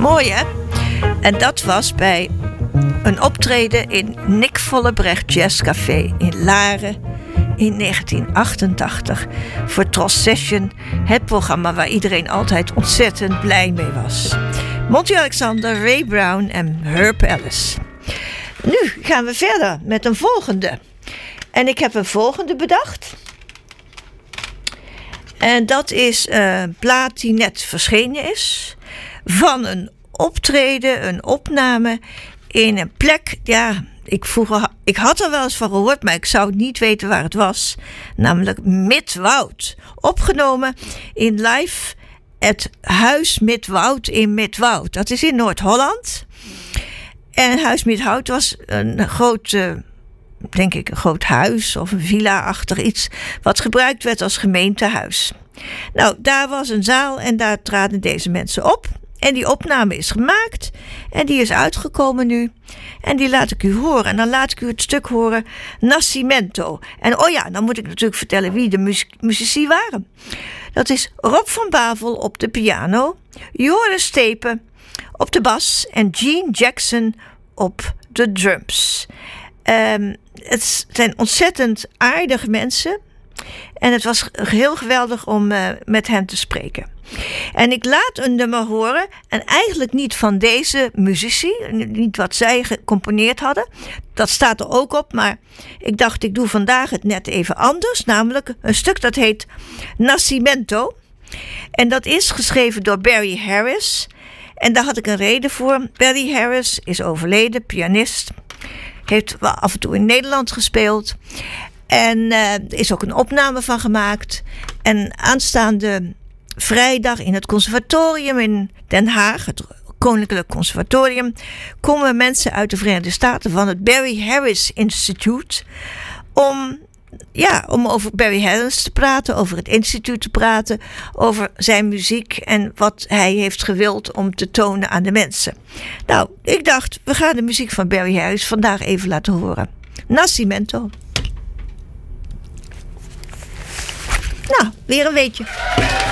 Mooi, hè? En dat was bij een optreden in Nick Vollebrecht Jazz Café in Laren in 1988 voor Tros Session, het programma waar iedereen altijd ontzettend blij mee was. Monty Alexander, Ray Brown en Herb Ellis. Nu gaan we verder met een volgende. En ik heb een volgende bedacht. En dat is een plaat die net verschenen is. Van een optreden, een opname in een plek. Ja, ik had er wel eens van gehoord, maar ik zou niet weten waar het was. Namelijk Midwoud. Opgenomen in live het Huis Midwoud in Midwoud. Dat is in Noord-Holland. En Huis Midwoud was een groot, denk ik, een groot huis of een villa-achtig iets, wat gebruikt werd als gemeentehuis. Nou, daar was een zaal en daar traden deze mensen op. En die opname is gemaakt en die is uitgekomen nu. En die laat ik u horen. En dan laat ik u het stuk horen Nascimento. En oh ja, dan moet ik natuurlijk vertellen wie de muzici waren. Dat is Rob van Bavel op de piano, Joris Stepen op de bas en Gene Jackson op de drums. Het zijn ontzettend aardige mensen. En het was heel geweldig om met hen te spreken. En ik laat een nummer horen. En eigenlijk niet van deze muzici. Niet wat zij gecomponeerd hadden. Dat staat er ook op. Maar ik dacht, ik doe vandaag het net even anders. Namelijk een stuk dat heet Nascimento. En dat is geschreven door Barry Harris. En daar had ik een reden voor. Barry Harris is overleden, pianist. Heeft wel af en toe in Nederland gespeeld. En er is ook een opname van gemaakt. En aanstaande vrijdag in het conservatorium in Den Haag, het Koninklijk Conservatorium, komen mensen uit de Verenigde Staten van het Barry Harris Institute om over Barry Harris te praten, over het instituut te praten, over zijn muziek en wat hij heeft gewild om te tonen aan de mensen. Nou, ik dacht, we gaan de muziek van Barry Harris vandaag even laten horen. Nascimento. Nou, weer een weetje.